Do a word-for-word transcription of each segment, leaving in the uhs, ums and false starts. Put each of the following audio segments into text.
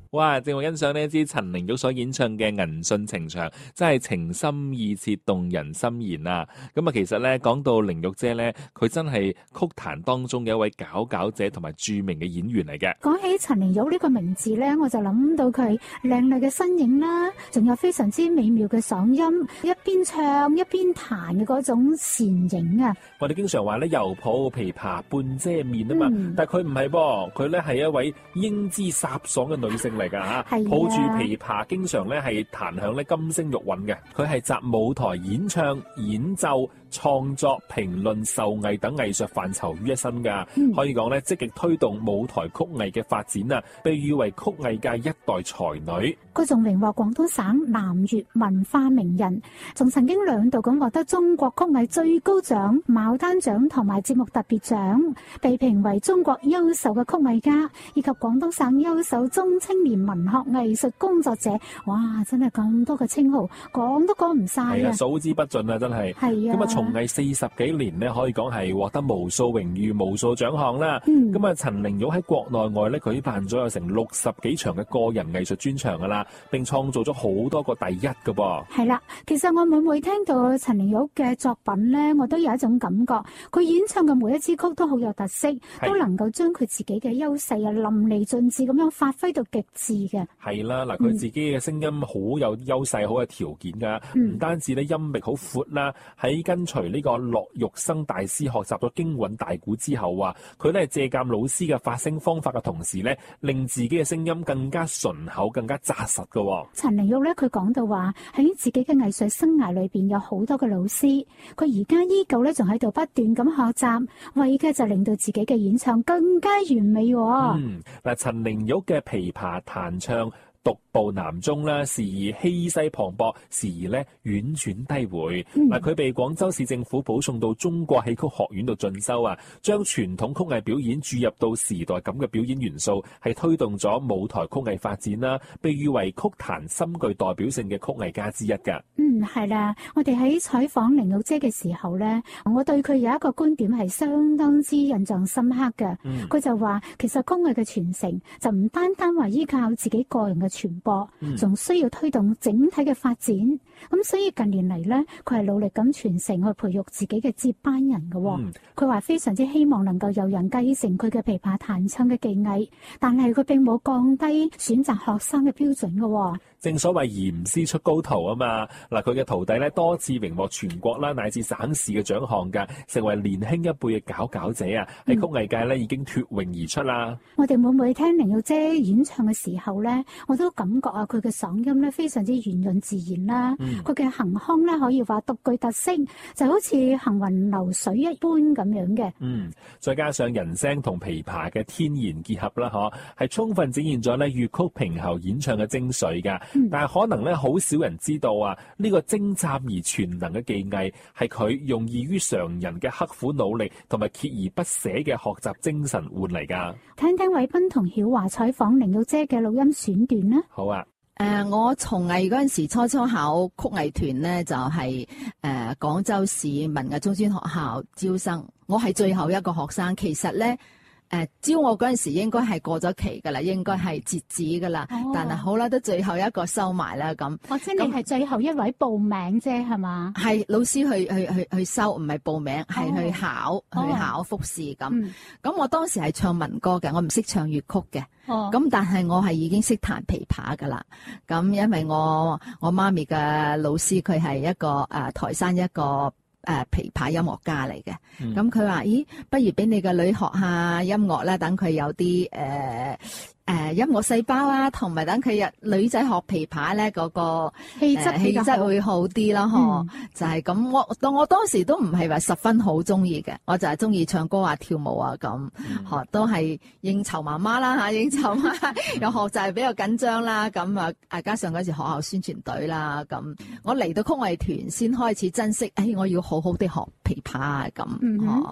哇！正我欣賞呢一支陳玲玉所演唱嘅《銀杏情長》，真係情深意切、動人心弦啊！咁啊，其實咧講到玲玉姐咧，佢真係曲壇當中嘅一位佼佼者同埋著名嘅演員嚟嘅。 講起陳玲玉呢個名字咧，我就諗到佢靚麗嘅身影啦，仲有非常之美妙嘅嗓音，一邊唱一邊彈嘅嗰種倩影啊！ 我哋經常話咧，猶抱琵琶半遮面啊嘛， 嗯、 但係佢唔係噃，佢咧係一位英姿颯爽嘅女性嚟㗎嚇，抱住琵琶，經常咧係彈響咧金聲玉韻嘅。佢係集舞台演唱、演奏、創作、評論、授藝等藝術範疇於一身㗎， 嗯、 可以講咧積極推動舞台曲藝嘅發展啊，被譽為曲藝界一代才女。 佢仲榮獲廣東省南粵文化名人，仲曾經兩度咁獲得中國曲藝最高獎牡丹獎同埋節目特別獎，被評為中國優秀嘅曲藝家，以及廣東省優秀中青年文學藝術工作者。哇！真係咁多嘅稱號，講都講唔晒啊！ 係啊，數之不盡啊，真係。 係啊。 咁啊，從藝四十幾年呢，可以講係獲得無數榮譽、無數獎項啦。咁啊、嗯，陳玲玉喺國內外咧舉辦咗有成六十幾場嘅個人藝術專場噶啦，並創造咗好多個第一噶噃。 係啦，其實我每每聽到陳玲玉嘅作品咧，我都有一種感覺，佢演唱嘅每一支曲都好有特色，都能夠將佢自己嘅優勢啊淋漓盡致咁樣發揮到極致嘅。 係啦，嗱，佢自己嘅聲音好有優勢，好有條件噶，唔、嗯、單止咧音域好闊啦，喺跟隨呢個駱玉生大師學習咗京韻大鼓之後啊，佢咧借鑑老師嘅發聲方法嘅同時咧，令自己嘅聲音更加順口、更加紮實噶。 陳玲玉咧，佢講到話喺自己嘅藝術生涯裏邊有好多嘅老師，佢而家依舊咧仲喺度不斷咁學習，為嘅就令到自己嘅演唱更加完美。 嗯，嗱，陳玲玉嘅琵琶彈唱獨步南中啦，時而氣勢磅礴，時而咧婉轉低回。嗱、嗯，佢被廣州市政府保送到中國戲曲學院度進修啊，將傳統曲藝表演注入到時代感嘅表演元素，係推動咗舞台曲藝發展啦，被譽為曲壇深具代表性嘅曲藝家之一噶。 嗯，係啦，我哋喺採訪玲玉姐嘅時候咧，我對佢有一個觀點係相當之印象深刻嘅。佢、嗯、就話，其實曲藝嘅傳承就唔單單話依靠自己個人嘅傳播，仲需要推動整體嘅發展。咁所以近年嚟咧，佢係努力咁傳承去培育自己嘅接班人嘅。佢話、嗯、非常之希望能夠有人繼承佢嘅琵琶彈唱嘅技藝，但係佢並冇降低選擇學生嘅標準嘅。 正所謂嚴師出高徒啊嘛，嗱，佢嘅徒弟咧多次榮獲全國啦乃至省市嘅獎項噶，成為年輕一輩嘅佼佼者啊！喺曲藝界咧已經脫穎而出啦。 我哋每每聽玲玉姐演唱嘅時候咧，我都感覺啊，佢嘅嗓音咧非常之圓潤自然啦，佢嘅行腔咧可以話獨具特色，就好似行雲流水一般咁樣嘅。嗯， 再加上人聲同琵琶嘅天然結合啦，嗬，係充分展現咗咧粵曲平喉演唱嘅精髓噶。嗯、但係可能咧，好少人知道啊！呢、這個精湛而全能嘅技藝，係佢用異於常人嘅刻苦努力同埋鍥而不捨嘅學習精神換嚟噶。 聽聽偉斌同曉華採訪玲玉姐嘅錄音選段啦。 好啊！ 誒、呃，我從藝嗰陣時，初初考曲藝團咧，就係誒廣州市文藝中專學校招生，我係最後一個學生。其實咧。誒、呃、招我嗰陣時應該係過咗期㗎啦，應該係截止㗎啦。哦、但係好啦，都最後一個收埋啦咁。 我知你係最後一位報名啫，係嘛？係老師去去去去收，唔係報名，係、哦、去考、哦、去考複試咁。咁、嗯、我當時係唱民歌嘅，我唔識唱粵曲嘅。哦。咁但係我係已經識彈琵琶㗎啦。咁因為我我媽咪嘅老師佢係一個誒、呃、台山一個。誒、呃，琵琶音樂家嚟嘅，咁佢話：咦，不如俾你個女學下音樂啦，等佢有啲誒誒音樂細胞啊，同埋等佢日女仔學琵琶咧，嗰、那個氣質氣質會好啲咯，嗬、嗯，就係咁。我當我當時都唔係話十分好中意嘅，我就係中意唱歌啊、跳舞啊咁，學、嗯、都係應酬媽媽啦吓，應酬媽又學習係比較緊張啦，咁啊，啊加上嗰時學校宣傳隊啦，咁我嚟到曲藝團先開始珍惜，誒、哎，我要好好地學琵琶啊咁，嗬、嗯哼。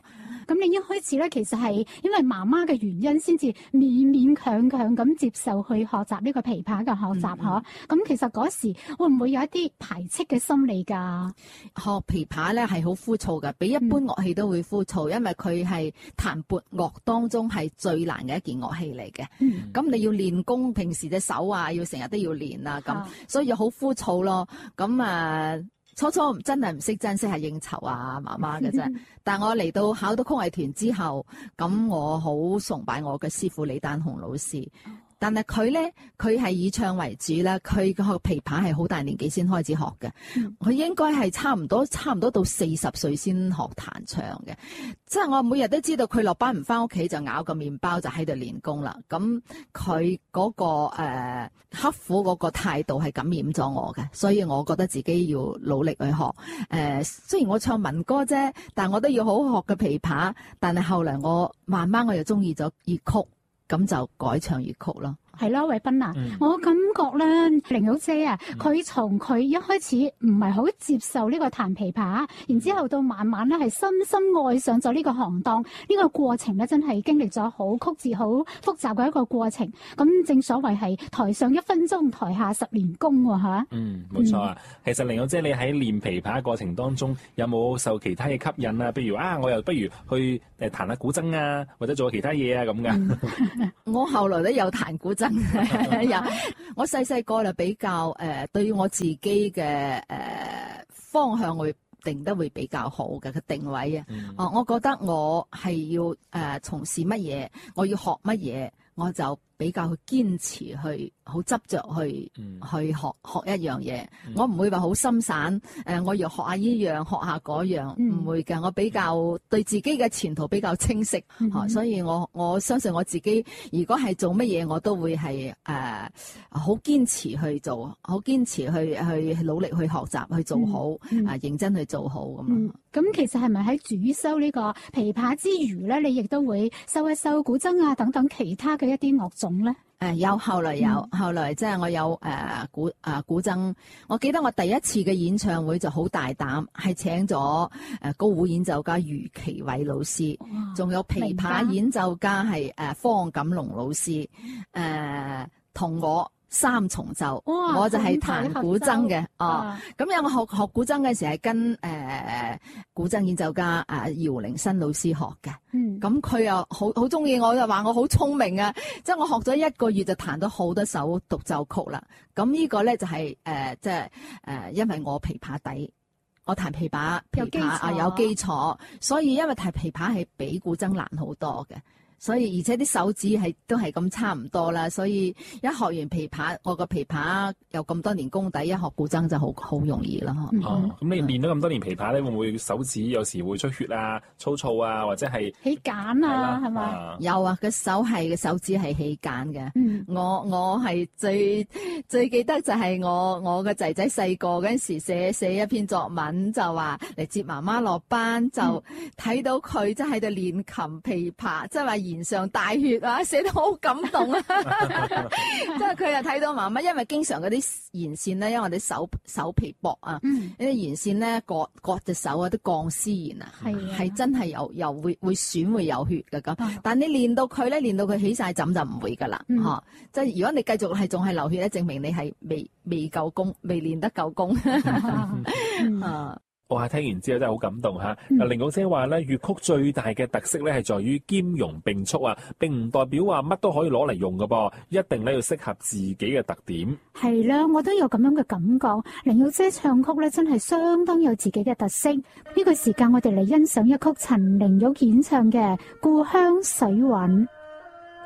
咁你一開始咧，其實係因為媽媽嘅原因，先至勉勉強強咁接受去學習呢個琵琶嘅學習，嗬、嗯。咁、嗯、其實嗰時會唔會有一啲排斥嘅心理㗎？ 學琵琶咧係好枯燥㗎，比一般樂器都會枯燥，嗯、因為佢係彈撥樂當中係最難嘅一件樂器嚟嘅。咁、嗯、你要練功，平時隻手啊，要成日都要練啊，咁、啊、所以好枯燥咯。咁啊〜初初真係唔識珍惜係應酬啊媽媽嘅啫，但係我嚟到考到曲藝團之後，咁我好崇拜我嘅師傅李丹紅老師。但係佢咧，佢係以唱為主啦。佢個琵琶係好大年紀先開始學嘅，佢、嗯、應該係差唔多差唔多到四十歲先學彈唱嘅。即係我每日都知道佢落班唔翻屋企就咬個麵包就喺度練功啦。咁佢嗰個誒、呃、刻苦嗰個態度係感染咗我嘅，所以我覺得自己要努力去學。誒、呃，雖然我唱民歌啫，但我都要好好學嘅琵琶。但係後來我慢慢我又中意咗粵曲。咁就改唱粵曲咯。 係咯，慧彬啊，嗯、我感覺咧，玲玉姐啊，佢從佢一開始唔係好接受呢個彈琵琶，嗯、然之後到慢慢咧係深深愛上咗呢個行當，呢、呢個過程咧真係經歷咗好曲折、好複雜嘅一個過程。咁正所謂係台上一分鐘，台下十年功喎嚇。嗯， 冇錯啊。嗯、其實玲玉姐你喺練琵琶嘅過程當中，有冇受其他嘅吸引啊？譬如啊，我又不如去誒彈下古箏啊，或者做其他嘢啊咁噶。 嗯、我後來都有彈古箏。有我細細個就比較誒、呃，對於我自己嘅誒、呃、方向會定得會比較好嘅個定位啊。哦、嗯呃，我覺得我係要誒、呃、從事乜嘢，我要學乜嘢，我就比較去堅持去。好執着去、嗯、去學學一樣嘢，嗯、我唔會話好心散。誒、呃，我要學下依樣，學下嗰樣，唔、嗯、會嘅。我比較對自己嘅前途比較清晰，嗯啊、所以我我相信我自己，如果係做乜嘢，我都會係誒好堅持去做，好堅持去去努力去學習去做好，嗯嗯、啊認真去做好咁啊。 咁、嗯、其實係咪喺主修呢個琵琶之餘咧，你亦都會修一修古箏啊等等其他嘅一啲樂種咧？ 誒、呃，有後來有，嗯、後來即係我有誒、呃、古誒、呃、古箏。我記得我第一次嘅演唱會就好大膽，係請咗誒高胡演奏家余其偉老師，仲有琵琶演奏家係誒方錦龍老師，誒、呃、同我。三重奏，哇我就係彈古箏嘅，哦，咁有我學學古箏嘅時係跟誒、呃、古箏演奏家啊姚凌新老師學嘅，咁佢、嗯、又好好中意我，就話我好聰明啊，即係我學咗一個月就彈到好多首獨奏曲啦。咁呢個咧就係、是、誒、呃、即係誒、呃，因為我琵琶底，我彈琵琶琵琶啊有基礎，所以因為彈琵琶係比古箏難好多嘅。所以而且啲手指係都係咁差唔多啦，所以一學完琵琶，我個琵琶有咁多年功底，一學古箏就好好容易啦。 哦、嗯，咁、嗯、你練咗咁多年琵琶咧，會唔會手指有時會出血啊、粗糙啊，或者係起繭啊？係咪？吧有啊，個手係個手指係起繭嘅。嗯，我我係最最記得就係我我個仔仔細個嗰陣時寫寫一篇作文，就話嚟接媽媽落班，就睇到佢即係喺度練琴琵琶，即係話。弦上帶血啊，寫得好感動啊！即係佢又睇到媽媽，因為經常嗰啲弦線咧，因為我哋手手皮薄啊，呢啲弦線咧割割隻手啊，啲鋼絲弦啊，係真係有又會會損會有血嘅咁。但你練到佢咧，練到佢起晒枕就唔會噶啦，嚇！即係如果你繼續係仲係流血咧，證明你係未未夠功，未練得夠功啊！ 哇！聽完之後真係好感動嚇。嗱，玲玉姐話咧，粵曲最大嘅特色咧係在於兼容並蓄啊，並唔代表話乜都可以攞嚟用㗎噃，一定咧要適合自己嘅特點。係啦，我都有咁樣嘅感覺。玲玉姐唱曲咧真係相當有自己嘅特色。呢、這個時間我哋嚟欣賞一曲陳玲玉演唱嘅《故鄉水韻》。